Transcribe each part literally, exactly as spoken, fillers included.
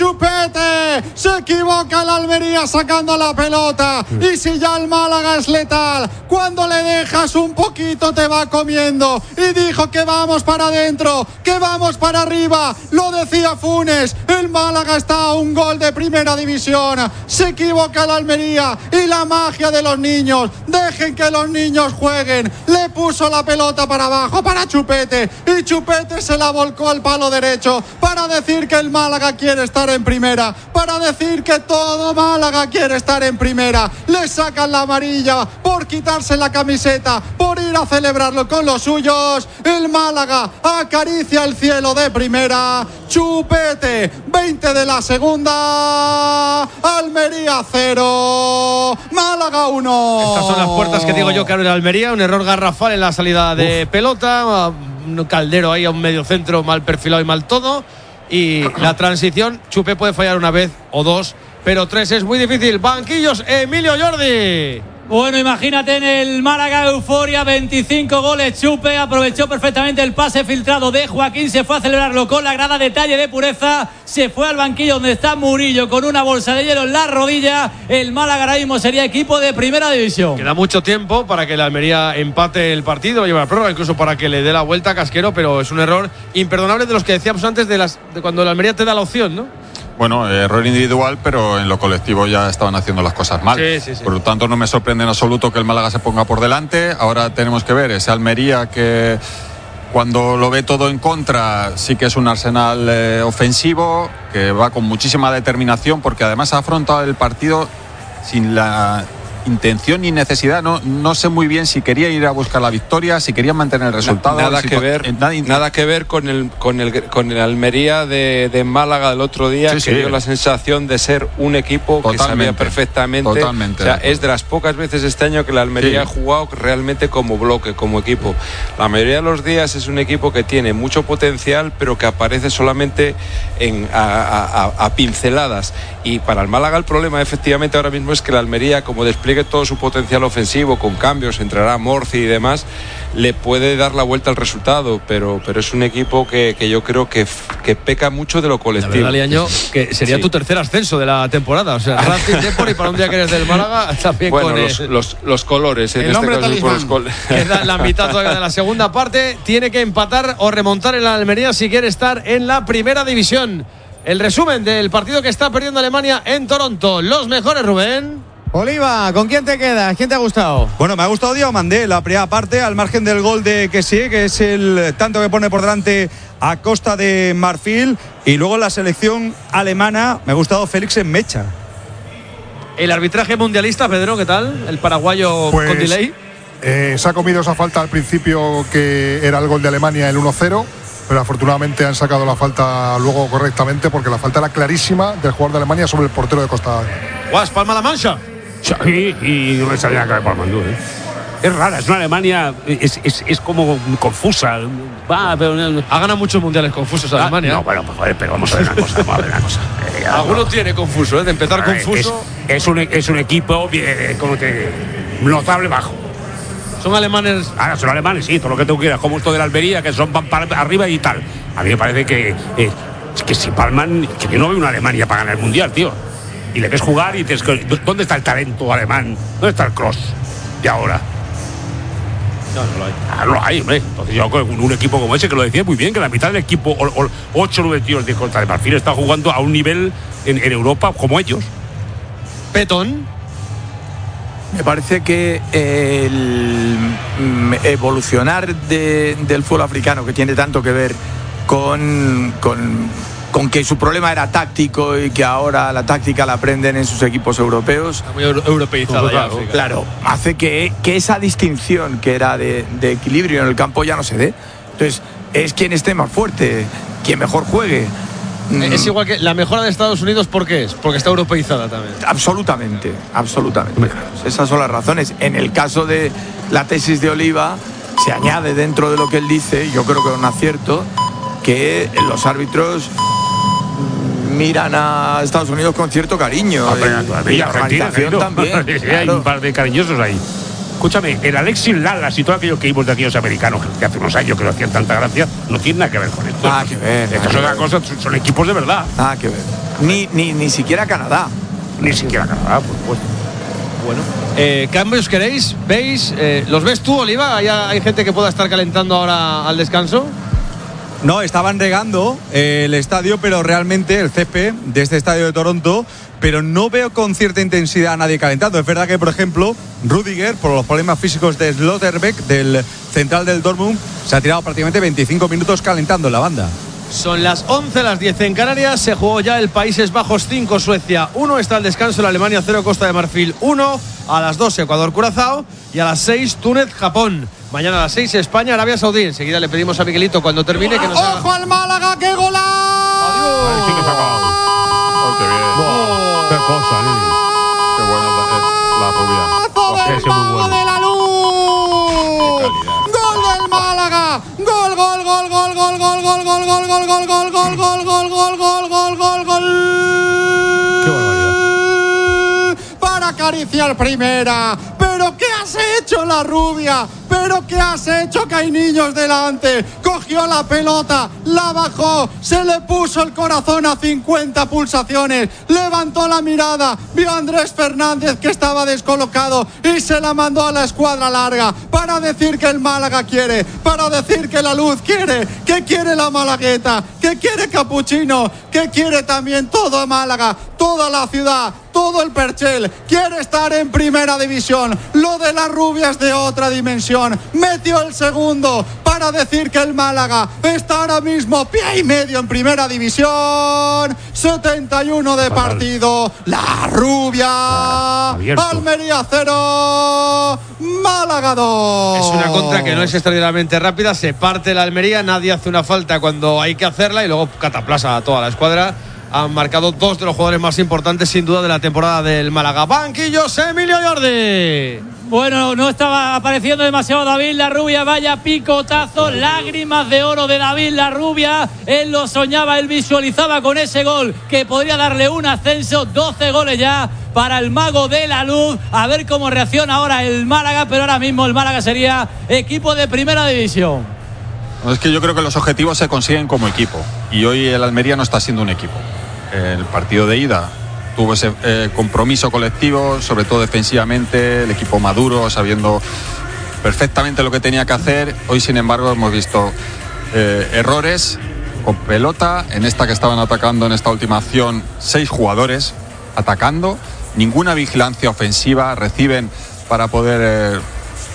Chupete. Se equivoca el Almería sacando la pelota. Y si ya el Málaga es letal, cuando le dejas un poquito te va comiendo. Y dijo que vamos para adentro, que vamos para arriba. Lo decía Funes. El Málaga está a un gol de primera división. Se equivoca el Almería y la magia de los niños. Dejen que los niños jueguen. Le puso la pelota para abajo para Chupete y Chupete se la volcó al palo derecho para decir que el Málaga quiere estar en primera, para decir que todo Málaga quiere estar en primera. Le sacan la amarilla por quitarse la camiseta, por ir a celebrarlo con los suyos. El Málaga acaricia el cielo de primera. Chupete, veinte de la segunda. Almería cero, Málaga uno. Estas son las puertas que digo yo que abre la Almería. Un error garrafal en la salida de Uf. pelota. Un Caldero ahí a un medio centro mal perfilado y mal todo. Y la transición, Chupé puede fallar una vez o dos, pero tres es muy difícil. Banquillos, Emilio Jordi. Bueno, imagínate en el Málaga, euforia, veinticinco goles. Chupe aprovechó perfectamente el pase filtrado de Joaquín, se fue a celebrarlo con la grada, detalle de pureza, se fue al banquillo donde está Murillo con una bolsa de hielo en la rodilla. El Málaga ahora mismo sería equipo de primera división. Queda mucho tiempo para que la Almería empate el partido, lleva a prórroga, incluso para que le dé la vuelta a Casquero, pero es un error imperdonable de los que decíamos antes de, las, de cuando la Almería te da la opción, ¿no? Bueno, error individual, pero en lo colectivo ya estaban haciendo las cosas mal. Sí, sí, sí. Por lo tanto, no me sorprende en absoluto que el Málaga se ponga por delante. Ahora tenemos que ver ese Almería que, cuando lo ve todo en contra, sí que es un arsenal eh, ofensivo, que va con muchísima determinación, porque además ha afrontado el partido sin la intención ni necesidad. No, no sé muy bien si quería ir a buscar la victoria, si quería mantener el resultado. Nada si que con, ver, eh, nada, nada que ver con el con el con el Almería de, de Málaga del otro día, sí, que sí. dio la sensación de ser un equipo totalmente, que sabía perfectamente. Totalmente. O sea, es de las pocas veces este año que la Almería sí. ha jugado realmente como bloque, como equipo. La mayoría de los días es un equipo que tiene mucho potencial, pero que aparece solamente en a, a, a, a pinceladas. Y para el Málaga el problema efectivamente ahora mismo es que la Almería, como despliegue todo su potencial ofensivo con cambios, entrará Morci y demás, le puede dar la vuelta al resultado, pero, pero es un equipo que, que yo creo que, que peca mucho de lo colectivo. La verdad, Liaño, que sería sí. tu tercer ascenso de la temporada, o sea, Racing Depor, y para un día que eres del Málaga también bueno, con los, el, los, los colores en el este caso talismán. los colores. Queda la mitad todavía de la segunda parte, tiene que empatar o remontar en la Almería si quiere estar en la primera división. El resumen del partido que está perdiendo Alemania en Toronto. Los mejores, Rubén. Oliva, ¿con quién te quedas? ¿Quién te ha gustado? Bueno, me ha gustado Diomandé, la primera parte, al margen del gol de Kessie, que es el tanto que pone por delante a Costa de Marfil. Y luego la selección alemana, me ha gustado Félix en Mecha. El arbitraje mundialista, Pedro, ¿qué tal? El paraguayo pues, con delay. Eh, se ha comido esa falta al principio, que era el gol de Alemania, el uno cero. Pero afortunadamente han sacado la falta luego correctamente, porque la falta era clarísima del jugador de Alemania sobre el portero de Costa. Guas, palma la mancha. Sí, y no le salía a caer por Mandú, ¿eh? Es rara, es una Alemania, es, es, es como confusa. Va, pero, ha ganado muchos mundiales confusos ah, Alemania. No, bueno, pues joder, pero vamos a ver una cosa, vamos a ver una cosa. Eh, Alguno no. tiene confuso, ¿eh? De empezar ver, confuso. Es, es, un, es un equipo, eh, como te notable bajo. Son alemanes. Ahora son alemanes, sí, todo lo que tú quieras, como esto de la Almería, que son van para arriba y tal. A mí me parece que, eh, que si palman, que yo no veo una Alemania para ganar el mundial, tío. Y le ves jugar y dices, ¿dónde está el talento alemán? ¿Dónde está el cross de ahora? No, no lo hay. Ah, no lo hay, hombre. Entonces yo con un equipo como ese, que lo decía muy bien, que la mitad del equipo, ocho o nueve tíos de Costa de Marfil, está jugando a un nivel en, en Europa como ellos. Petón. Me parece que el evolucionar de, del fútbol africano, que tiene tanto que ver con, con, con que su problema era táctico y que ahora la táctica la aprenden en sus equipos europeos. Está muy euro europeizada ya. Claro, claro, hace que, que esa distinción que era de, de equilibrio en el campo ya no se dé. Entonces, es quien esté más fuerte, quien mejor juegue. Es igual que la mejora de Estados Unidos, ¿por qué es? Porque está europeizada también. Absolutamente, absolutamente. Esas son las razones. En el caso de la tesis de Oliva, se añade dentro de lo que él dice, yo creo que es un acierto, que los árbitros miran a Estados Unidos con cierto cariño. Ah, pero, y la organización también. Sí, claro. Hay un par de cariñosos ahí. Escúchame, el Alexis Lalas y todo aquello que vimos de aquellos americanos que hace unos años que no hacían tanta gracia, no tiene nada que ver con esto. Nada que ver. Esto es otra cosa, son equipos de verdad. Nada que ver. Ni, ni, ni siquiera Canadá. Ni siquiera Canadá, por supuesto. Bueno, eh, ¿cambios queréis? ¿Veis? Eh, ¿Los ves tú, Oliva? ¿Hay, ¿Hay gente que pueda estar calentando ahora al descanso? No, estaban regando eh, el estadio, pero realmente el césped de este estadio de Toronto, pero no veo con cierta intensidad a nadie calentando. Es verdad que, por ejemplo, Rüdiger, por los problemas físicos de Slotterbeck, del central del Dortmund, se ha tirado prácticamente veinticinco minutos calentando en la banda. Son las once, las diez en Canarias. Se jugó ya el Países Bajos cinco, Suecia uno. Está el descanso, la Alemania cero, Costa de Marfil uno. A las dos, Ecuador, Curazao. Y a las seis, Túnez, Japón. Mañana a las seis, España, Arabia Saudí. Enseguida le pedimos a Miguelito cuando termine que nos haga... ¡Ojo al Málaga! ¡Qué golazo! ¡Adiós! Ahí sí que se ha acabado. Oh, qué bien. Oh, ¡Qué cosa, Nini! Qué buena es la rubia. ¡Golazo del ese es muy Mago bueno. de la Luz! ¡Gol del Málaga! ¡Gol, gol, gol, gol, gol, gol, gol, gol, gol, gol, gol, gol, gol, gol, gol, gol, gol, gol, gol, gol! ¡Qué barbaridad! Para acariciar primera. ¿Pero qué has hecho, la rubia? ¿Pero qué has hecho, que hay niños delante? Cogió la pelota, la bajó, se le puso el corazón a cincuenta pulsaciones, levantó la mirada, vio a Andrés Fernández que estaba descolocado y se la mandó a la escuadra larga para decir que el Málaga quiere, para decir que la Luz quiere, que quiere la Malagueta, que quiere Capuchino, que quiere también todo Málaga, toda la ciudad, todo el Perchel, quiere estar en primera división. Lo de las rubias de otra dimensión. Metió el segundo para decir que el Málaga está ahora mismo pie y medio en primera división. setenta y uno de Fatal. partido. La rubia. Ah, abierto. Almería cero, Málaga dos. Es una contra que no es extraordinariamente rápida. Se parte la Almería, nadie hace una falta cuando hay que hacerla y luego cataplasa a toda la escuadra. Han marcado dos de los jugadores más importantes sin duda de la temporada del Málaga. Banquillos, Emilio Jordi. Bueno, no estaba apareciendo demasiado David La Rubia. Vaya picotazo, lágrimas de oro de David La Rubia. Él lo soñaba, él visualizaba con ese gol que podría darle un ascenso. doce goles ya para el Mago de la Luz. A ver cómo reacciona ahora el Málaga, pero ahora mismo el Málaga sería equipo de primera división. No, es que yo creo que los objetivos se consiguen como equipo y hoy el Almería no está siendo un equipo. El partido de ida tuvo ese eh, compromiso colectivo, sobre todo defensivamente, el equipo maduro, sabiendo perfectamente lo que tenía que hacer. Hoy, sin embargo, hemos visto eh, errores con pelota. En esta que estaban atacando, en esta última acción, seis jugadores atacando, ninguna vigilancia ofensiva, reciben para poder eh,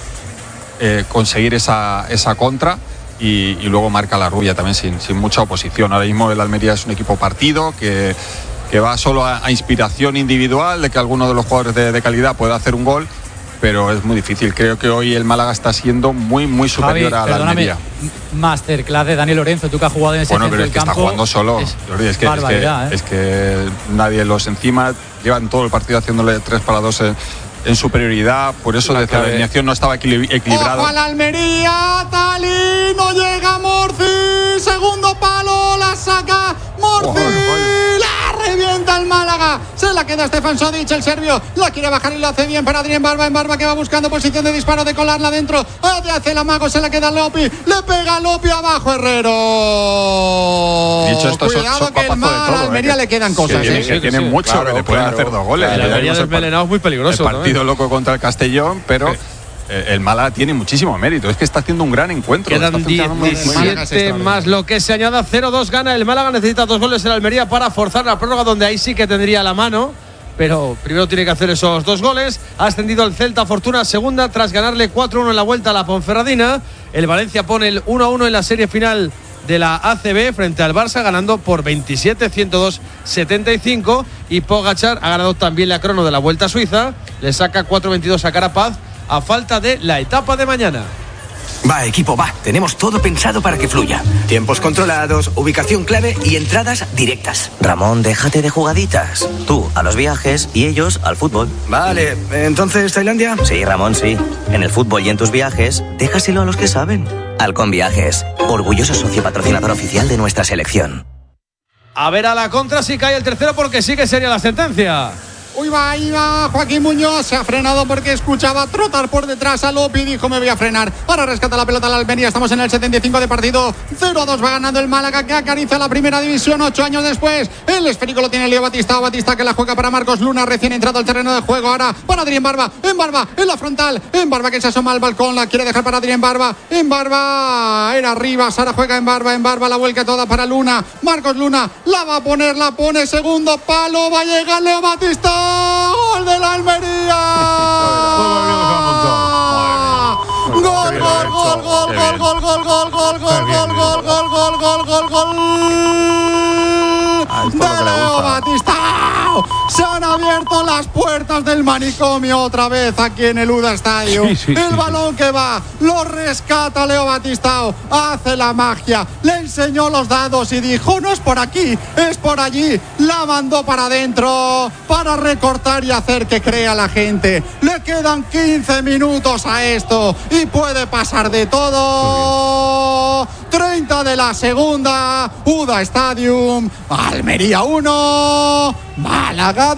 eh, conseguir esa, esa contra. Y, y luego marca la rubia también sin, sin mucha oposición. Ahora mismo el Almería es un equipo partido que, que va solo a, a inspiración individual de que alguno de los jugadores de, de calidad pueda hacer un gol, pero es muy difícil. Creo que hoy el Málaga está siendo muy muy superior Javi, eh, perdóname, a la Almería. Masterclass de Daniel Lorenzo, tú que has jugado en ese Bueno, centro pero es del que campo, está jugando solo. es Jordi, es, que, es, que, barbaridad, ¿eh? es que nadie los encima, llevan todo el partido haciéndole tres para dos en, en superioridad, por eso desde la alineación no estaba equili- equilibrado. Ojo a la Almería, Talí, no llega Morci, segundo palo, la saca Morci, Ojo, ojo. la revienta el Málaga, se la queda Stefan Sodic, el serbio, la quiere bajar y lo hace bien para Adrián Barba, en Barba que va buscando posición de disparo, de colarla dentro, hace el amago, se la queda Lopi, le pega Lopi abajo Herrero. Dicho esto, son- Cuidado son que el papazo de Málaga, todo, a Almería eh, le quedan que cosas, tiene- ¿eh? que tienen mucho, Claro, que le pueden claro. hacer dos goles. El Ya Almería vimos el desmelenado es muy peligroso. El partido loco contra el Castellón, pero eh, el Málaga tiene muchísimo mérito. Es que está haciendo un gran encuentro. Quedan Está funcionando muy bien. diecisiete más lo que se añada. cero dos gana el Málaga. Necesita dos goles el Almería para forzar la prórroga, donde ahí sí que tendría la mano. Pero primero tiene que hacer esos dos goles. Ha ascendido el Celta Fortuna segunda tras ganarle cuatro uno en la vuelta a la Ponferradina. El Valencia pone el uno a uno en la serie final de la A C B frente al Barça, ganando por veintisiete, ciento dos, setenta y cinco. Y Pogačar ha ganado también la crono de la Vuelta a Suiza. Le saca cuatro veintidós a Carapaz a falta de la etapa de mañana. Va, equipo, va. Tenemos todo pensado para que fluya. Tiempos controlados, ubicación clave y entradas directas. Ramón, déjate de jugaditas. Tú a los viajes y ellos al fútbol. Vale, entonces, ¿Tailandia? Sí, Ramón, sí. En el fútbol y en tus viajes, déjaselo a los que saben. Halcón Viajes, orgulloso socio patrocinador oficial de nuestra selección. A ver a la contra si cae el tercero, porque sí que sería la sentencia. Uy, va, iba Joaquín Muñoz. Se ha frenado porque escuchaba trotar por detrás a Lopi. Dijo, me voy a frenar. Ahora rescata la pelota la Almería. Estamos en el setenta y cinco de partido. cero a dos va ganando el Málaga, que acaricia la primera división ocho años después. El esférico lo tiene Leo Batista. Batista que la juega para Marcos Luna, recién entrado al terreno de juego. Ahora para Adrián Barba. En Barba, en la frontal. En Barba que se asoma al balcón. La quiere dejar para Adrián Barba. En Barba. Era Rivas. Ahora juega en Barba. En Barba la vuelca toda para Luna. Marcos Luna la va a poner. La pone. Segundo palo. Va a llegar Leo Batista. Gol de la Almería. Gol, gol, gol, gol, gol, gol, gol, gol, gol, gol, gol, gol, gol, gol, gol, gol, gol. De Leo Batista. Se han abierto las puertas del manicomio otra vez aquí en el U D A Stadium. Sí, sí, el sí, balón sí. que va, lo rescata Leo Batistao, hace la magia, le enseñó los dados y dijo, no es por aquí, es por allí. La mandó para adentro para recortar y hacer que crea la gente. Le quedan quince minutos a esto y puede pasar de todo. treinta de la segunda, U D A Stadium, Almería uno, Málaga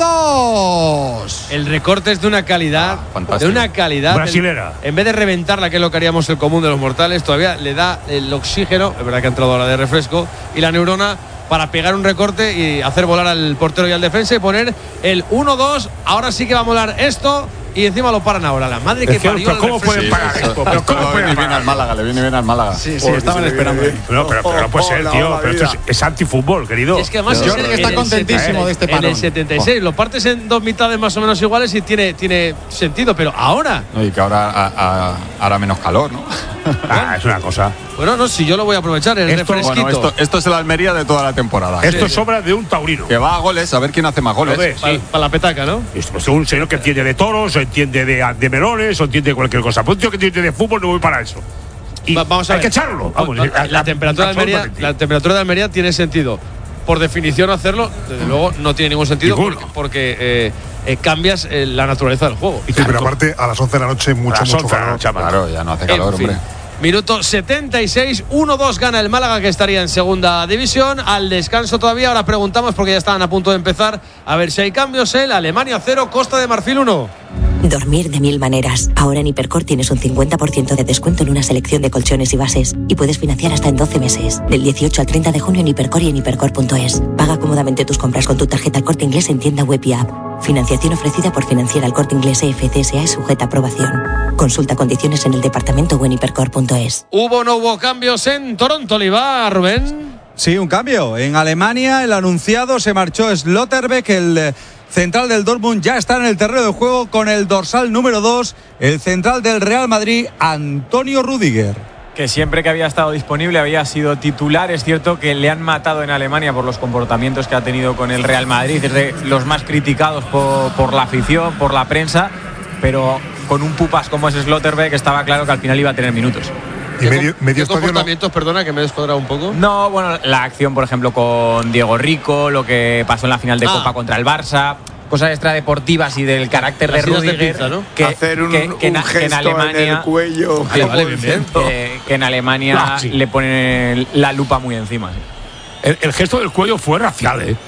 dos. El recorte es de una calidad, ah, de una calidad brasilera. En vez de reventarla, que es lo que haríamos el común de los mortales, todavía le da el oxígeno, es verdad que ha entrado ahora de refresco, y la neurona para pegar un recorte y hacer volar al portero y al defensa y poner el uno dos. Ahora sí que va a molar esto. Y encima lo paran ahora. La madre que parió. Pero ¿cómo pueden parar sí, esto? Pero ¿cómo pueden parar? Al Málaga, le viene bien al Málaga. Sí, sí, estaban esperando. Pero, pero, pero no puede ser, oh, tío. oh, pero esto es, es antifútbol, querido. Es que además Jordi es, está contentísimo el, de este parón. En el setenta y seis, oh. lo partes en dos mitades más o menos iguales y tiene, tiene sentido. Pero ahora. No, y que ahora a, a, hará menos calor, ¿no? Ah, es una cosa. Bueno, no, si yo lo voy a aprovechar, el esto, refresquito. Bueno, esto, esto es el Almería de toda la temporada. Esto es sí. obra de un taurino. Que va a goles, a ver quién hace más goles. Para sí. pa la petaca, ¿no? Esto es un señor que entiende de toros, o entiende de, de melones, o entiende de cualquier cosa. Pues un tío que entiende de fútbol no voy para eso. Y Va, vamos a hay ver. que echarlo. Vamos, la, la, temperatura de Almería, la temperatura de Almería tiene sentido. Por definición hacerlo, desde luego, no tiene ningún sentido porque, porque eh, eh, cambias eh, la naturaleza del juego. Sí, pero aparte a las once de la noche mucho, mucho calor. Claro, ya no hace calor, en fin. hombre. Minuto setenta y seis, uno dos gana el Málaga, que estaría en segunda división. Al descanso todavía, ahora preguntamos porque ya estaban a punto de empezar. A ver si hay cambios. El Alemania cero, Costa de Marfil uno. Dormir de mil maneras. Ahora en Hipercor tienes un cincuenta por ciento de descuento en una selección de colchones y bases. Y puedes financiar hasta en doce meses. Del dieciocho al treinta de junio en Hipercor y en hipercor punto es. Paga cómodamente tus compras con tu tarjeta El Corte Inglés en tienda web y app. Financiación ofrecida por Financiera El Corte Inglés E F C S A y sujeta a aprobación. Consulta condiciones en el departamento o en hipercor punto es. ¿Hubo o no hubo cambios en Toronto, Oliva, Rubén? Sí, un cambio. En Alemania el anunciado se marchó Slotterbeck, el central del Dortmund ya está en el terreno de juego con el dorsal número dos, el central del Real Madrid, Antonio Rüdiger. Que siempre que había estado disponible había sido titular. Es cierto que le han matado en Alemania por los comportamientos que ha tenido con el Real Madrid, es de los más criticados por, por la afición, por la prensa, pero con un pupas como es Slotterbeck estaba claro que al final iba a tener minutos. Y medio, medio ¿Qué comportamientos, no? Perdona, que me he descuadrado un poco? No, bueno, la acción, por ejemplo, con Diego Rico, lo que pasó en la final de ah. Copa contra el Barça, cosas extradeportivas y del carácter Las de Rüdiger, de pizza, ¿no? que, hacer un, que, que, un en, gesto que en Alemania, en el cuello, vale, vale, bien, bien. Que, que en Alemania ah, sí. le ponen la lupa muy encima. Sí. El, el gesto del cuello fue racial, ¿eh?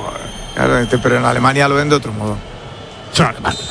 Claro, pero en Alemania lo ven de otro modo. Son alemanes.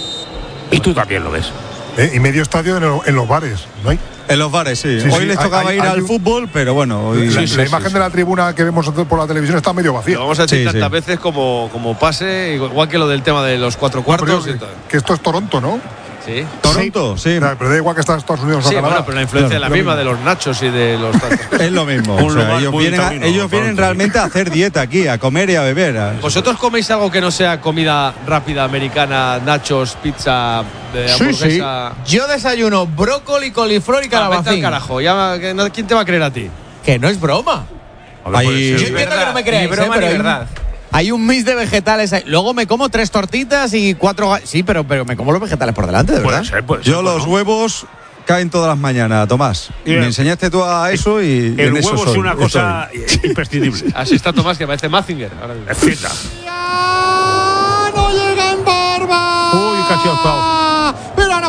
Y tú también lo ves. Eh, y medio estadio en, el, en los bares, ¿no hay? En los bares, sí. sí hoy sí, les tocaba hay, ir hay, al hay, fútbol, pero bueno. Hoy la, sí, sí, la sí, imagen sí. de la tribuna que vemos por la televisión está medio vacía. Lo vamos a decir sí, tantas sí. veces como, como pase, igual que lo del tema de los cuatro cuartos. No, y todo. Que esto es Toronto, ¿no? Sí. Toronto, sí. O sea, pero da igual que está en Estados Unidos o sí, Canadá. bueno, pero la influencia claro, es la misma de los nachos y de los es lo mismo. O sea, ellos vienen, a, ellos vienen realmente a hacer dieta aquí, a comer y a beber. A ¿Vosotros coméis algo que no sea comida rápida americana, nachos, pizza, de hamburguesa? Sí, sí. Yo desayuno brócoli, coliflor y calabacín. Carajo, ya, ¿quién te va a creer a ti? Que no es broma. Ahí, yo entiendo que no me creáis, ni broma, ¿eh? Pero ni hay verdad. Un, hay un mix de vegetales ahí. Luego me como tres tortitas y cuatro. Sí, pero, pero me como los vegetales por delante, de verdad. Puede ser, puede ser, yo bueno. los huevos caen todas las mañanas, Tomás. Yeah. Me enseñaste tú a eso y el en huevo eso soy, es una cosa estoy. imprescindible. Así está Tomás, que parece Mazinger. Ahora es fiesta. No llega en Barba. Uy, casi ha estado. Pero ahora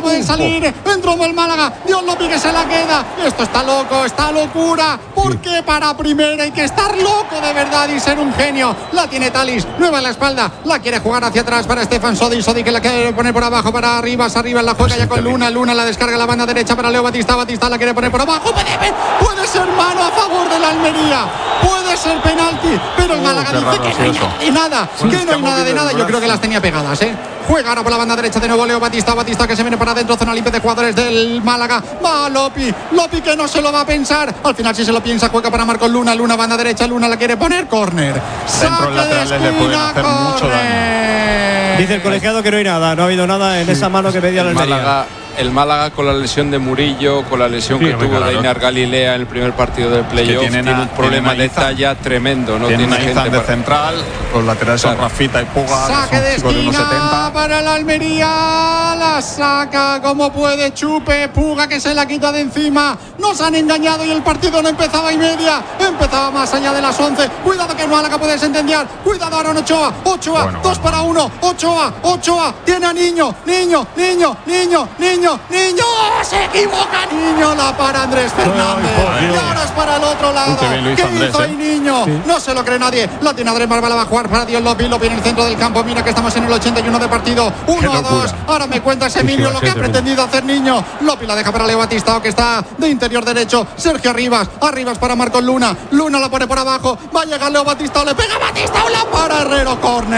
puede salir. Entró el Málaga. Dios Lopi que se la queda. Esto está loco, está locura. Porque para primera hay que estar loco de verdad y ser un genio. La tiene Talis, nueva en la espalda. La quiere jugar hacia atrás para Stefan Sodi. Sodi que la quiere poner por abajo para Arribas. Arribas la juega ya con Luna. Luna la descarga a la banda derecha para Leo Batista. Batista la quiere poner por abajo. Puede, puede ser mano a favor de la Almería. Puede ser penalti. Pero el Málaga uh, dice que no hay nada. Sí, que no hay nada de nada. Yo creo que las tenía pegadas, ¿eh? Juega ahora por la banda derecha de nuevo Leo Batista. Batista que se viene para adentro. Zona limpia de jugadores del Málaga. Va Lopi. Lopi que no se lo va a pensar. Al final si se lo piensa juega para Marcos Luna. Luna banda derecha. Luna la quiere poner. Córner. Dentro de laterales le pueden hacer mucho daño. Dice el colegiado que no hay nada. No ha habido nada en esa mano que pedía la Almería. Málaga. El Málaga con la lesión de Murillo, con la lesión sí, que tuvo claro. de Einar Galilea en el primer partido del playoff, tiene, tiene un problema de talla tremendo. No tiene, tiene gente de para... central, los laterales claro. son Rafita y Puga. Saque de esquina para la Almería. La saca como puede Chupe. Puga que se la quita de encima. Nos han engañado y el partido no empezaba y media. Empezaba más allá de las once. Cuidado que el Málaga puede sentenciar. Cuidado Aaron Ochoa. Ochoa, bueno, dos bueno. para uno. Ochoa, Ochoa. Tiene a Niño, Niño, Niño, Niño, Niño. Niño, se equivoca Niño, la para Andrés Fernández. Ay, y ahora es para el otro lado. ¿Qué Andrés, hizo ahí eh? Niño? Sí. No se lo cree nadie. La tiene Andrés Barba, la va a jugar para Dios Lopi. Lopi en el centro del campo. Mira que estamos en el ochenta y uno de partido. uno a dos. Ahora me cuentas Emilio lo que ha pretendido hacer Niño. Lopi la deja para Leo Batista, que está de interior derecho. Sergio Arribas. Arribas para Marcos Luna. Luna la pone por abajo. Va a llegar Leo Batista. Le pega Batista. La para Herrero. Córner.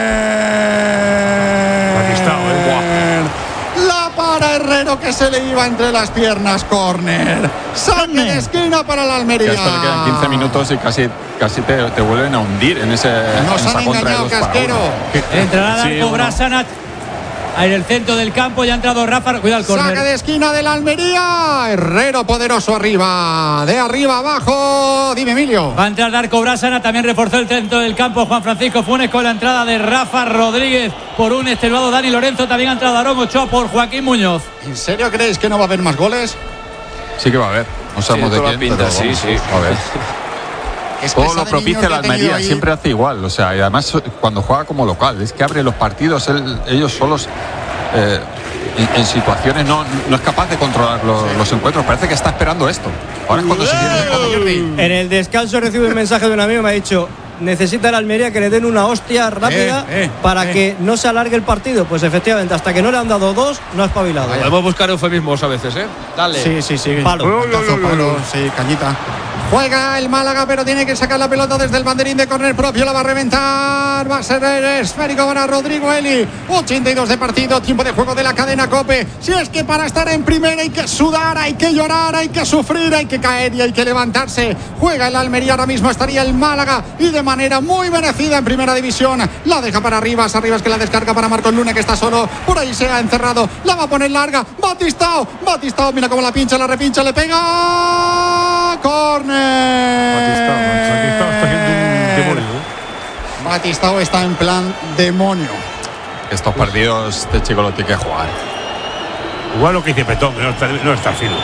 Batista, eh, La para Herrero que se le iba entre las piernas. Córner. Saque de esquina para la Almería. Que a esto le quedan quince minutos y casi, casi te, te vuelven a hundir en ese. Nos en han engañado, Casquero. Entrará Darko Brasanac. En el centro del campo ya ha entrado Rafa. Cuidado el córner. Saque de esquina de la Almería. Herrero poderoso arriba. De arriba abajo. Dime, Emilio. Va a entrar Darko Brasana. También reforzó el centro del campo Juan Francisco Funes con la entrada de Rafa Rodríguez por un extenuado Dani Lorenzo. También ha entrado Aarón Ochoa por Joaquín Muñoz. ¿En serio creéis que no va a haber más goles? Sí que va a haber. No sabemos sí, de quién, pinta, pero sí, vamos, sí. A ver. Es que todo lo propicia la Almería, siempre hace igual. O sea, y además cuando juega como local, es que abre los partidos él, ellos solos. Eh, en, en situaciones no, no es capaz de controlar los, sí. los encuentros. Parece que está esperando esto. Ahora es cuando se siente. En el descanso recibo un mensaje de un amigo, me ha dicho: necesita la Almería que le den una hostia rápida eh, eh, para eh. que no se alargue el partido. Pues efectivamente, hasta que no le han dado dos, no ha espabilado. Podemos buscar eufemismos a veces, ¿eh? Dale. Sí, sí, sí. Palo. Oh, oh, oh, oh, oh. Sí, cañita. Juega el Málaga, pero tiene que sacar la pelota desde el banderín de córner propio. La va a reventar. Va a ser esférico para Rodrigo Eli. ochenta y dos de partido. Tiempo de juego de la cadena COPE. Si es que para estar en primera hay que sudar, hay que llorar, hay que sufrir, hay que caer y hay que levantarse. Juega el Almería. Ahora mismo estaría el Málaga y de manera muy merecida en primera división. La deja para Arribas. Arribas que la descarga para Marcos Luna, que está solo. Por ahí se ha encerrado. La va a poner larga. Batistao. Batistao. Mira cómo la pincha, la repincha, le pega. Córner. Batistao, Batistao está haciendo un demonio. Batistao está en plan demonio. Estos partidos este chico lo tiene que jugar. Igual lo que dice Petón, no está, no está fino.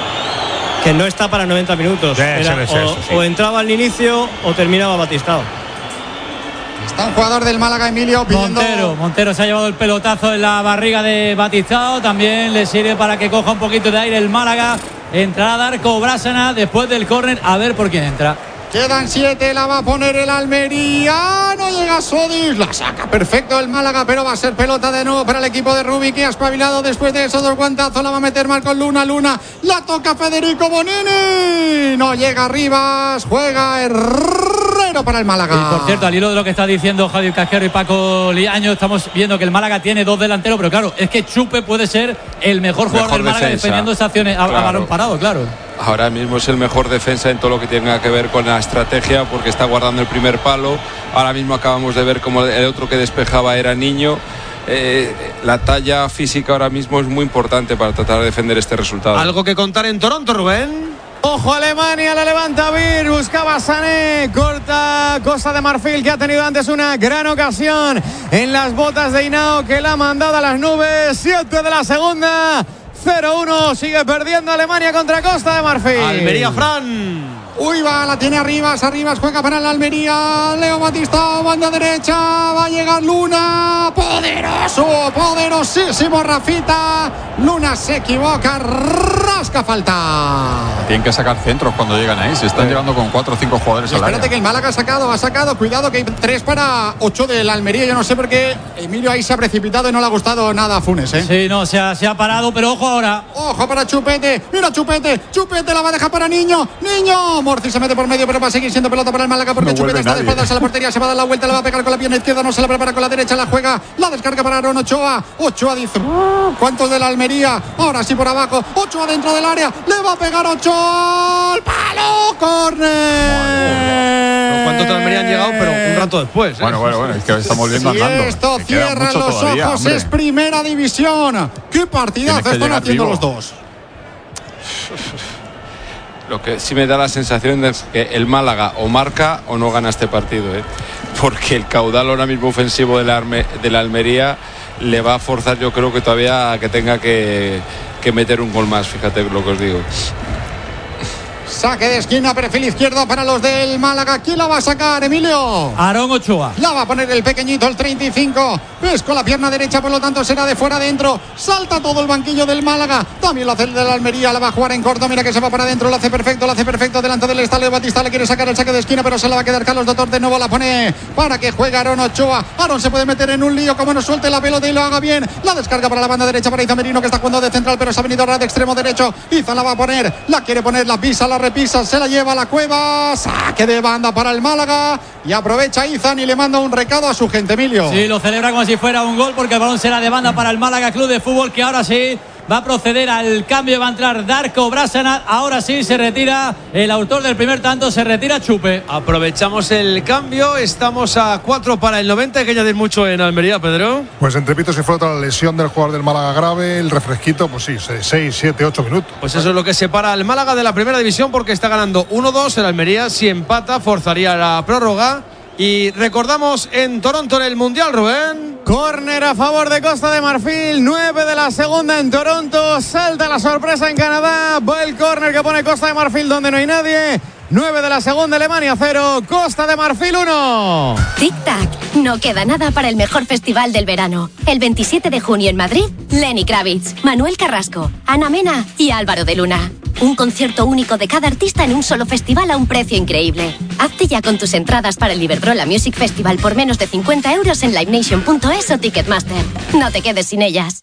Que no está para noventa minutos. Era, Era, eso, o, sí. o entraba al inicio o terminaba Batistao. Está un jugador del Málaga, Emilio, pidiendo... Montero, Montero se ha llevado el pelotazo en la barriga de Batistao. También le sirve para que coja un poquito de aire el Málaga. Entrará Darko Brasana después del córner. A ver por quién entra. Quedan siete, la va a poner el Almería. No llega Sodis, la saca perfecto el Málaga, pero va a ser pelota de nuevo para el equipo de Rubí, que ha espabilado después de esos dos guantazos. La va a meter Marcos Luna, Luna, la toca Federico Bonini. No llega Rivas, juega Herrero para el Málaga. Y por cierto, al hilo de lo que está diciendo Javier Casquero y Paco Liaño, estamos viendo que el Málaga tiene dos delanteros, pero claro, es que Chupe puede ser el mejor jugador mejor del Málaga defensa. defendiendo esas acciones a, claro. a balón parado, claro. Ahora mismo es el mejor defensa en todo lo que tenga que ver con la estrategia, porque está guardando el primer palo. Ahora mismo acabamos de ver como el otro que despejaba era Niño. Eh, la talla física ahora mismo es muy importante para tratar de defender este resultado. ¿Algo que contar en Toronto, Rubén? Ojo, Alemania, la levanta Vir, buscaba Sané, corta Costa de Marfil, que ha tenido antes una gran ocasión en las botas de Hinao, que la ha mandado a las nubes. Siete de la segunda, cero uno, sigue perdiendo Alemania contra Costa de Marfil. Almería, Fran. Uy, va, la tiene Arribas, Arribas juega para la Almería, Leo Batista, banda derecha, va a llegar Luna, poderoso, poderosísimo Rafita, Luna se equivoca, rasca falta. Tienen que sacar centros cuando llegan ahí, se están llegando con cuatro o cinco jugadores al área. Espérate que el Málaga ha sacado, ha sacado, cuidado que hay tres para ocho de la Almería, yo no sé por qué Emilio ahí se ha precipitado y no le ha gustado nada a Funes, ¿eh? Sí, no, se ha, se ha parado, pero ojo ahora. Ojo para Chupete, mira Chupete, Chupete la va a dejar para Niño, Niño. Morci se mete por medio, pero va a seguir siendo pelota para el Málaga porque no Chupete está de espaldas a la portería, se va a dar la vuelta, le va a pegar con la pierna izquierda, no se la prepara con la derecha, la juega, la descarga para Aaron Ochoa. Ochoa dice, ¿cuántos de la Almería? Ahora sí por abajo, Ochoa dentro del área, le va a pegar Ochoa al palo, córner. ¿Cuántos de la Almería han llegado? Pero un rato después. ¿eh? Bueno, bueno, bueno, es que estamos viendo si andando. Esto cierra los todavía, ojos, hombre. Es primera división. ¿Qué partidazo están haciendo vivo. Los dos? Lo que sí me da la sensación es que el Málaga o marca o no gana este partido, ¿eh? Porque el caudal ahora mismo ofensivo de la, Arme, de la Almería le va a forzar, yo creo que todavía a que tenga que, que meter un gol más, fíjate lo que os digo. Saque de esquina, perfil izquierdo para los del Málaga. ¿Quién la va a sacar, Emilio? Aaron Ochoa. La va a poner el pequeñito, el treinta y cinco. Es con la pierna derecha, por lo tanto será de fuera adentro. Salta todo el banquillo del Málaga. También lo hace el de la Almería. La va a jugar en corto. Mira que se va para adentro. Lo hace perfecto, lo hace perfecto. Delante del estadio Batista le quiere sacar el saque de esquina, pero se la va a quedar Carlos Doctor. De nuevo la pone para que juegue Aaron Ochoa. Aaron se puede meter en un lío como no suelte la pelota y lo haga bien. La descarga para la banda derecha para Iza Merino, que está jugando de central, pero se ha venido ahora de extremo derecho. Iza la va a poner. La quiere poner, la pisa, la repisa, se la lleva a la cueva, saque de banda para el Málaga y aprovecha Izan y le manda un recado a su gente, Emilio. Sí, lo celebra como si fuera un gol porque el balón será de banda para el Málaga Club de Fútbol, que ahora sí va a proceder al cambio, va a entrar Darko Brasana, ahora sí se retira el autor del primer tanto, se retira Chupe. Aprovechamos el cambio, estamos a cuatro para el noventa, hay que añadir mucho en Almería, Pedro. Pues entre pitos y flota la lesión del jugador del Málaga grave, el refresquito, pues sí, seis, siete, ocho minutos. Pues eso es lo que separa al Málaga de la primera división porque está ganando uno dos, el Almería si empata forzaría la prórroga. Y recordamos en Toronto en el Mundial, Rubén. Córner a favor de Costa de Marfil, nueve de la segunda en Toronto, salta la sorpresa en Canadá, va el córner que pone Costa de Marfil donde no hay nadie. nueve de la segunda, Alemania cero, Costa de Marfil uno. Tic-tac, no queda nada para el mejor festival del verano. El veintisiete de junio en Madrid, Lenny Kravitz, Manuel Carrasco, Ana Mena y Álvaro de Luna. Un concierto único de cada artista en un solo festival a un precio increíble. Hazte ya con tus entradas para el Iberdrola Music Festival por menos de cincuenta euros en livenation punto es o Ticketmaster. No te quedes sin ellas.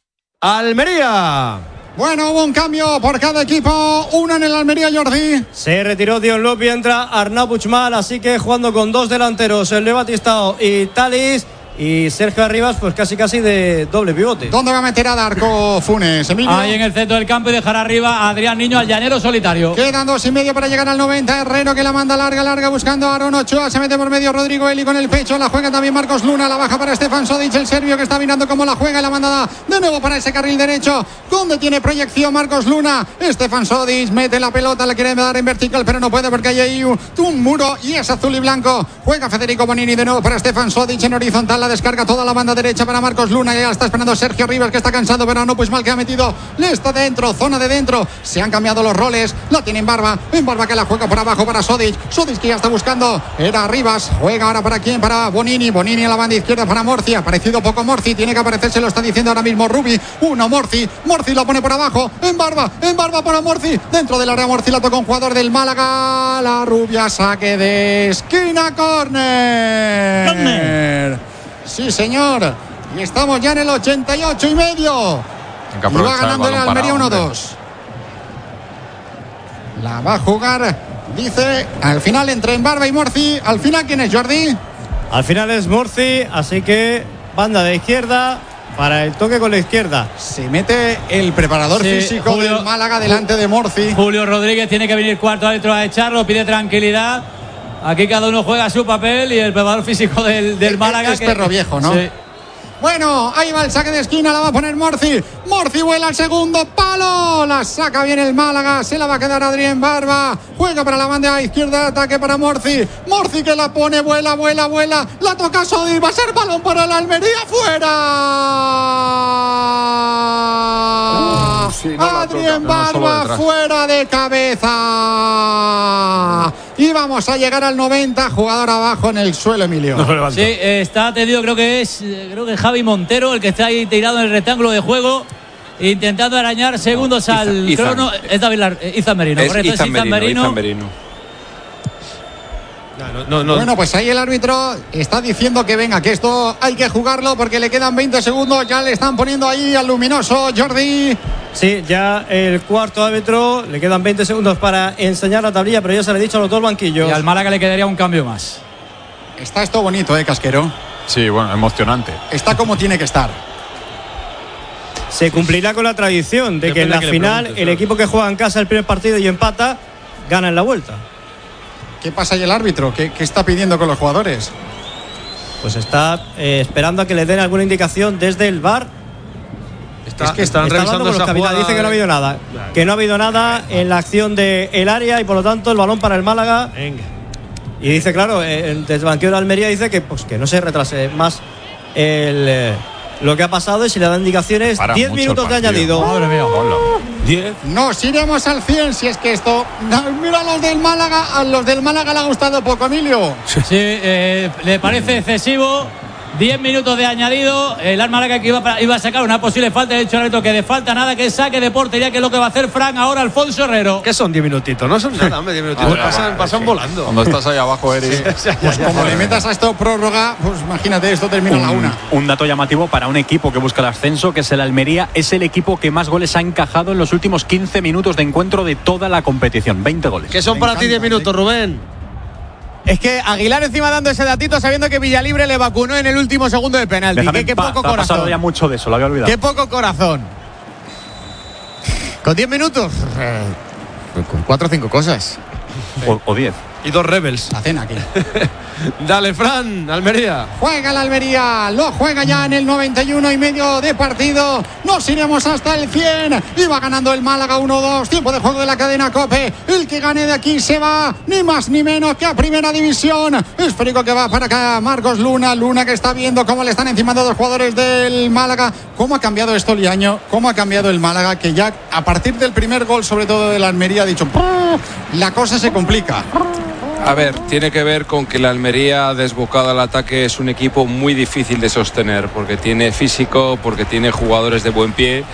Almería. Bueno, hubo un cambio por cada equipo. Una en el Almería, Jordi. Se retiró Dion Lopi, entra Arnau Puigmal, así que jugando con dos delanteros, el Leo Batistao y Talis. Y Sergio Arribas, pues casi casi de doble pivote. ¿Dónde va a meter a Darko Funes, Emilio? Ahí en el centro del campo y dejar arriba a Adrián Niño, al llanero solitario. Quedan dos y medio para llegar al noventa. Herrero que la manda larga, larga buscando a Aaron Ochoa. Se mete por medio Rodrigo Eli con el pecho. La juega también Marcos Luna. La baja para Stefan Sodic, el serbio que está mirando cómo la juega. Y la manda de nuevo para ese carril derecho. ¿Dónde tiene proyección Marcos Luna? Stefan Sodic mete la pelota. Le quiere dar en vertical, pero no puede porque hay ahí un, un muro y es azul y blanco. Juega Federico Bonini de nuevo para Stefan Sodic en horizontal. La descarga toda la banda derecha para Marcos Luna. Ya está esperando Sergio Rivas, que está cansado, pero no, pues mal que ha metido. Le está dentro, zona de dentro. Se han cambiado los roles. La tiene en Barba. En Barba que la juega por abajo para Sodic. Sodic que ya está buscando. Era Rivas. Juega ahora para quién? Para Bonini. Bonini a la banda izquierda para Morci. Ha parecido poco Morci. Tiene que aparecer, se lo está diciendo ahora mismo Rubi. Uno Morci. Morci lo pone por abajo. En Barba. En Barba para Morci. Dentro del área Morci la toca un jugador del Málaga. La rubia, saque de esquina. Córner. Córner. Sí, señor. Y estamos ya en el ochenta y ocho y medio. Y va ganando el Almería uno dos. La va a jugar, dice, al final entre Embarba y Morci. Al final, ¿quién es, Jordi? Al final es Morci, así que banda de izquierda para el toque con la izquierda. Se mete el preparador sí, físico Julio, del Málaga delante de Morci. Julio Rodríguez tiene que venir cuarto árbitro a echarlo, pide tranquilidad. Aquí cada uno juega su papel y el preparador físico del, del Málaga. Es que, perro viejo, ¿no? Sí. Bueno, ahí va el saque de esquina, la va a poner Morci. Morci vuela al segundo palo. La saca bien el Málaga, se la va a quedar Adrián Barba. Juega para la banda izquierda, ataque para Morci. Morci que la pone, vuela, vuela, vuela. La toca Sodi, va a ser balón para la Almería, fuera. Uh, sí, no Adrián Barba no fuera de cabeza. y vamos a llegar al noventa. Jugador abajo en el suelo, Emilio. No sí, eh, está atendido, creo que es eh, creo que Javi Montero, el que está ahí tirado en el rectángulo de juego, intentando arañar segundos no, al Izan, crono. Izan. Es David Lar, eh, Izan Merino, es correcto, Izan es Izan Merino. Merino. Izan Merino. No, no, no. Bueno, pues ahí el árbitro está diciendo que venga, que esto hay que jugarlo porque le quedan veinte segundos. Ya le están poniendo ahí al luminoso, Jordi. Sí, ya el cuarto árbitro, le quedan veinte segundos para enseñar la tablilla, pero ya se le ha dicho a los dos banquillos. Y al Málaga le quedaría un cambio más. Está esto bonito, ¿eh, Casquero? Sí, bueno, emocionante. Está como tiene que estar. Se cumplirá con la tradición de Depende que en la que final el equipo que juega en casa el primer partido y empata, gana en la vuelta. ¿Qué pasa ahí el árbitro? ¿Qué, qué está pidiendo con los jugadores? Pues está eh, esperando a que le den alguna indicación desde el V A R. Está, es que están está revisando esa jugada. Dice que no ha habido nada. Que no ha habido nada en la acción del área y por lo tanto el balón para el Málaga. Venga. Y dice, claro, eh, desde el banquillo de Almería dice que, pues, que no se retrase más el... Eh, lo que ha pasado es si le dan indicaciones. diez minutos de añadido. Madre mía. diez. Nos iremos al cien si es que esto. Mira a los del Málaga. A los del Málaga le ha gustado poco, Emilio. Sí, eh, le parece excesivo. diez minutos de añadido. El Málaga que iba, iba a sacar una posible falta. De hecho, el árbitro que de falta nada, que saque de portería, que es lo que va a hacer Fran ahora, Alfonso Herrero. ¿Qué son diez minutitos? No son nada, hombre, diez minutitos. Ahora, pasan vale, pasan sí. volando. Cuando estás ahí abajo, Eri. Sí. Pues como le metas a esto prórroga, pues imagínate, esto termina un, a la una. Un dato llamativo para un equipo que busca el ascenso, que es el Almería, es el equipo que más goles ha encajado en los últimos quince minutos de encuentro de toda la competición. veinte goles. ¿Qué son Me para encanta, ti diez minutos, Rubén? Es que Aguilar encima dando ese datito sabiendo que Villalibre le vacunó en el último segundo de penalti. Déjame Qué, qué paz, poco ha pasado corazón. ya mucho de eso, lo había olvidado. Qué poco corazón. Con diez minutos. Eh, con cuatro o cinco cosas. O diez. Y dos rebels. La cena aquí. Dale, Fran, Almería. Juega la Almería, lo juega ya en el noventa y uno y medio de partido. Nos iremos hasta el cien. Y va ganando el Málaga uno dos. Tiempo de juego de la cadena COPE. El que gane de aquí se va, ni más ni menos que a Primera División. Esférico que va para acá, Marcos Luna. Luna que está viendo cómo le están encimando dos jugadores del Málaga. ¿Cómo ha cambiado esto, Liaño? ¿Cómo ha cambiado el Málaga? Que ya a partir del primer gol, sobre todo de la Almería, ha dicho, la cosa se complica. A ver, tiene que ver con que la Almería desbocado al ataque es un equipo muy difícil de sostener porque tiene físico, porque tiene jugadores de buen pie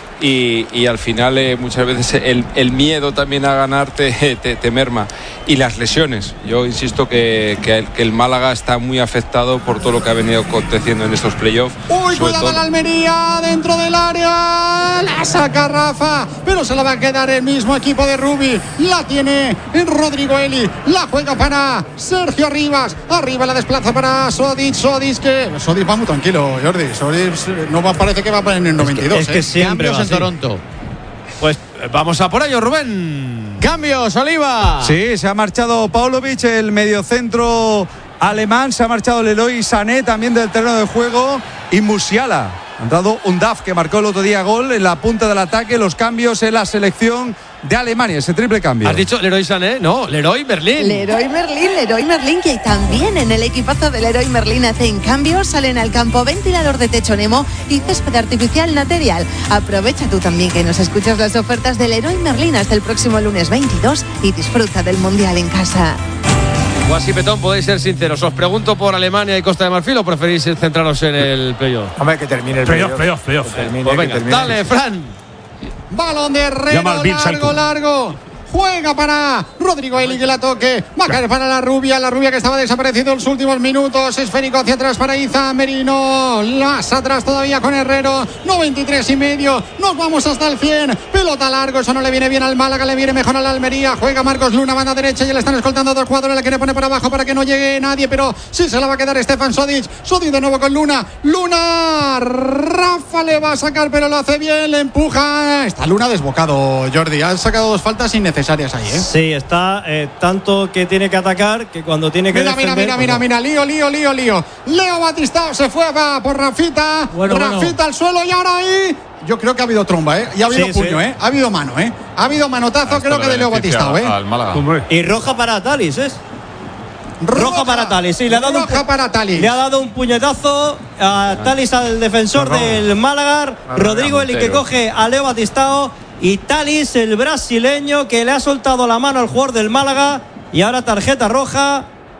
y, y al final eh, muchas veces el, el miedo también a ganar te, te, te merma. Y las lesiones. Yo insisto que, que, el, que el Málaga está muy afectado por todo lo que ha venido aconteciendo en estos playoffs. Uy, cuidado la Almería dentro del área. La saca Rafa, pero se la va a quedar el mismo equipo de Rubi. La tiene Rodrigo Eli. La juega para Sergio Rivas. Arriba la desplaza para Sodic. Sodic que. Sodic va muy tranquilo, Jordi. Sodic no va, parece que va para en el noventa y dos. Es que, es que ¿eh? siempre cambios en Toronto. Pues vamos a por ello, Rubén. Cambios, Oliva. Sí, se ha marchado Paulovic, el mediocentro alemán. Se ha marchado Leroy Sané también del terreno de juego. Y Musiala. Ha entrado un Daf que marcó el otro día gol en la punta del ataque. Los cambios en la selección de Alemania, ese triple cambio. ¿Has dicho Leroy Sané? No, Leroy Merlin. Leroy Merlin, Leroy Merlin, que también en el equipazo de Leroy Merlin hacen cambios, salen al campo ventilador de techo Nemo y césped artificial Material. Aprovecha tú también que nos escuchas las ofertas de Leroy Merlin hasta el próximo lunes veintidós y disfruta del Mundial en casa. Guasi Petón, podéis ser sinceros. ¿Os pregunto por Alemania y Costa de Marfil o preferís centraros en el playoff? Hombre, que termine el playoff. playoff. Playoff, playoff. Pues venga, dale, Fran. Balón de Herrero, largo, largo. Juega para Rodrigo Eli, que la toque. Va a caer para la rubia. La rubia que estaba desaparecido en los últimos minutos. Esférico hacia atrás para Izan Merino. Las atrás todavía con Herrero. noventa y tres y medio. Nos vamos hasta el cien. Pelota largo. Eso no le viene bien al Málaga. Le viene mejor a la Almería. Juega Marcos Luna, banda derecha. Y le están escoltando a dos jugadores. La quiere poner por abajo para que no llegue nadie. Pero sí se la va a quedar Stefan Sodic. Sodic de nuevo con Luna. Luna. Rafa le va a sacar, pero lo hace bien. Le empuja. Está Luna desbocado, Jordi. Ha sacado dos faltas innecesarias ahí, ¿eh? Sí, está eh, tanto que tiene que atacar que cuando tiene que mira, defender. Mira, mira, pues mira, no. mira, lío, lío, lío, lío. Leo Batistao se fue va por Rafita. Bueno, Rafita bueno. al suelo y ahora ahí. Yo creo que ha habido tromba, ¿eh? Y ha habido Sí, puño, sí. ¿eh? Ha habido mano, ¿eh? Ha habido manotazo, creo que de Leo Batistao, ¿eh? Al Málaga. Y roja para Talis, ¿es? Roja, roja para Talis, sí, le ha dado roja un, para Talis. Le ha dado un puñetazo a Talis, al defensor no, no. del Málaga. No, no, Rodrigo Eli, que coge a Leo Batistao. Y Talis, el brasileño, que le ha soltado la mano al jugador del Málaga. y ahora tarjeta roja.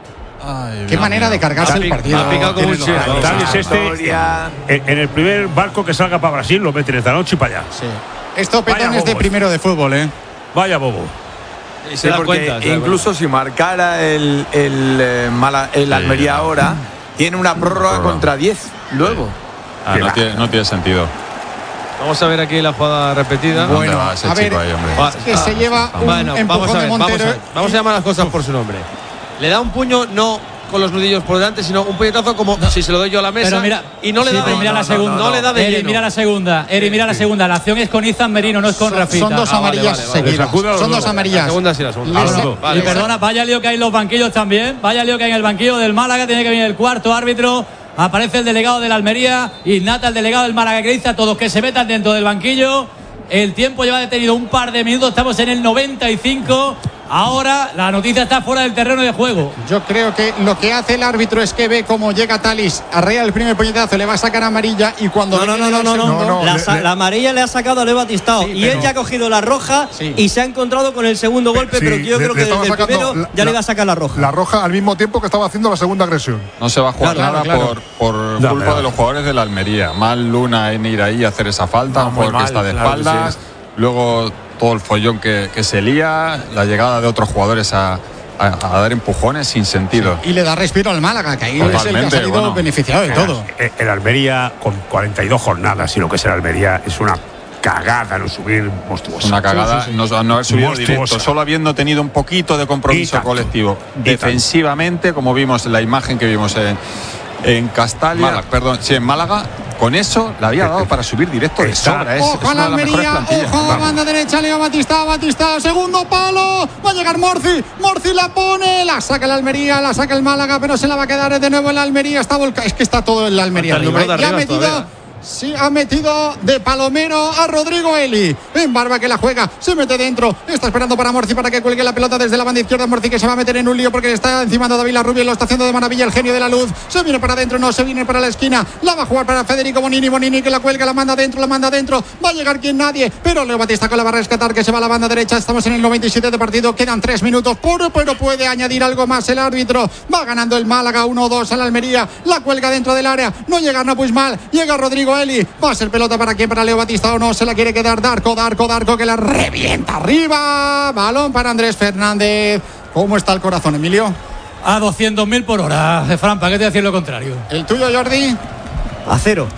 Ay, qué manera de cargarse el partido. Ha picado como un chino. Es este, en el primer barco que salga para Brasil lo meten esta noche y para allá. Sí. Esto Petón es de primero de fútbol, ¿eh? Vaya bobo. Sí, se da cuenta, incluso si marcara el, el, el, Mala, el Almería sí, ahora, tiene una prórroga, prórroga. contra diez luego. Ah, no, tiene, no tiene sentido. Vamos a ver aquí la jugada repetida. Bueno, a ver, ahí, va, que ah, se lleva un bueno, empujón vamos a ver, de Montero. Vamos a, ver, vamos a llamar las cosas por su nombre. Le da un puño, no con los nudillos por delante, sino un puñetazo como no. si se lo doy yo a la mesa. Pero mira, y no le sí, da pero de mira no, la segunda. No, no, no le da de Eri, lleno. mira la segunda. Eri, mira la segunda. La acción es con Izan Merino, no es con son, Rafita. Son dos amarillas ah, vale, vale, seguidas. vale. Son dos amarillas. La segunda sí, la segunda. Ah, no. Vale, y perdona, vaya lío que hay en los banquillos también. Vaya lío que hay en el banquillo del Málaga. Tiene que venir el cuarto árbitro. Aparece el delegado de la Almería. Ignata, el delegado del Málaga, que dice a todos que se metan dentro del banquillo. El tiempo lleva detenido un par de minutos. Estamos en el noventa y cinco. Ahora la noticia está fuera del terreno de juego. Yo creo que lo que hace el árbitro es que ve cómo llega Talis, arrea el primer puñetazo, le va a sacar amarilla y cuando no no no no no, no, no, la, le, la amarilla le ha sacado a Leo Batistao sí, y él ya ha cogido la roja sí. y se ha encontrado con el segundo golpe, sí, pero yo le, creo que desde el primero la, ya la, le iba a sacar la roja. La roja al mismo tiempo que estaba haciendo la segunda agresión. No se va a jugar claro, nada claro, por, por claro. culpa claro. de los jugadores de la Almería. Mal Luna en ir ahí a hacer esa falta, no, un jugador que está de claro, espaldas. Sí. Luego todo el follón que, que se lía, la llegada de otros jugadores a, a, a dar empujones sin sentido. Sí, y le da respiro al Málaga, que ahí es el que ha salido bueno, beneficiado de todo. El, el Almería con cuarenta y dos jornadas y lo que es el Almería es una cagada no subir monstruosa. Una cagada sí, sí, sí. No, no haber subido monstruosa. Directo, solo habiendo tenido un poquito de compromiso colectivo. Defensivamente, como vimos en la imagen que vimos en, en Castalia, Málaga. perdón, sí, en Málaga. Con eso la había dado para subir directo de sobra. Es, ojo a la Almería, ojo a la banda derecha, Leo Batistao, Batistao, segundo palo, va a llegar Morci, Morci la pone, la saca la Almería, la saca el Málaga, pero se la va a quedar de nuevo en la Almería, está volca, es que está todo en la Almería. Arriba, ¿eh? Ya ha metido todavía. Sí, ha metido de palomero a Rodrigo Eli. En Barba que la juega, se mete dentro. Está esperando para Morci para que cuelgue la pelota desde la banda izquierda. Morci que se va a meter en un lío porque está encima de David Larrubia y lo está haciendo de maravilla el genio de la luz. Se viene para adentro, no se viene para la esquina. La va a jugar para Federico Bonini. Bonini que la cuelga, la manda dentro, la manda dentro. Va a llegar quien nadie. Pero Leo Batistao la va a rescatar, que se va a la banda derecha. Estamos en el noventa y siete de partido. Quedan tres minutos. Puro, pero puede añadir algo más el árbitro. Va ganando el Málaga uno dos a la Almería. La cuelga dentro del área. No llega Napuismal. Llega Rodrigo Eli. Va a ser pelota para quién, para Leo Batistao, no se la quiere quedar Darko, Darko, Darko que la revienta arriba, balón para Andrés Fernández. ¿Cómo está el corazón, Emilio? A doscientos mil por hora, Fran, ¿para qué te decir lo contrario? ¿El tuyo, Jordi? A cero.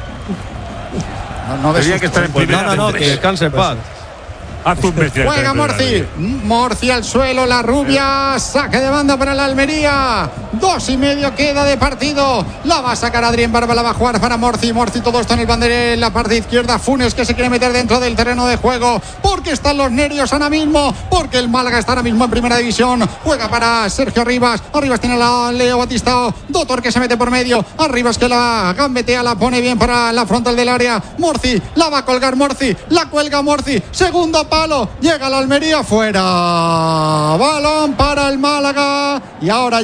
No, no Tenía que estar en primera. No, no, no, que descanse en paz. Juega Morci, Morci al suelo, la rubia, saque de banda para la Almería, dos y medio queda de partido, la va a sacar Adrián Barba, la va a jugar para Morci, Morci todo esto en el banderín, en la parte izquierda, Funes que se quiere meter dentro del terreno de juego, porque están los nervios ahora mismo, porque el Málaga está ahora mismo en primera división, juega para Sergio Arribas, Arribas tiene a Leo Batistao, Dotor que se mete por medio, Arribas que la gambetea, la pone bien para la frontal del área, Morci, la va a colgar Morci, la cuelga Morci, segundo palo, llega la Almería fuera, balón para el Málaga y ahora